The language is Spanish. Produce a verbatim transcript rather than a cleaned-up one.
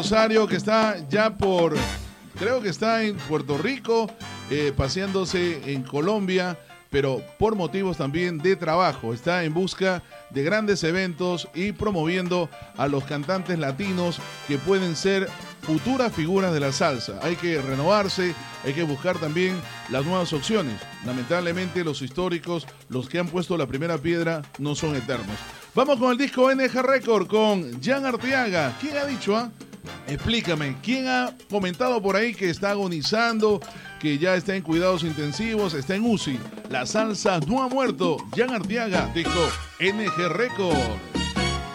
Rosario, que está ya por, creo que está en Puerto Rico, eh, paseándose en Colombia, pero por motivos también de trabajo. Está en busca de grandes eventos y promoviendo a los cantantes latinos que pueden ser futuras figuras de la salsa. Hay que renovarse, hay que buscar también las nuevas opciones. Lamentablemente los históricos, los que han puesto la primera piedra, no son eternos. Vamos con el disco N G Record con Jan Arteaga. ¿Quién ha dicho, ah? Explícame, ¿quién ha comentado por ahí que está agonizando, que ya está en cuidados intensivos, está en U C I? La salsa no ha muerto. Jan Arteaga, disco N G Record.